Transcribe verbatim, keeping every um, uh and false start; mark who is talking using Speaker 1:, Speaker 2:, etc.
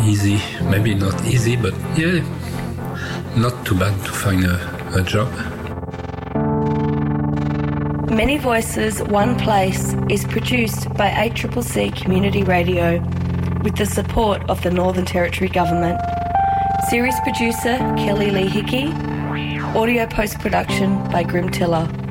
Speaker 1: easy. Maybe not easy, but yeah, not too bad to find a, a job.
Speaker 2: Many Voices, One Place is produced by A C C C Community Radio with the support of the Northern Territory Government. Series producer Kelly Lee Hickey. Audio post-production by Grim Tiller.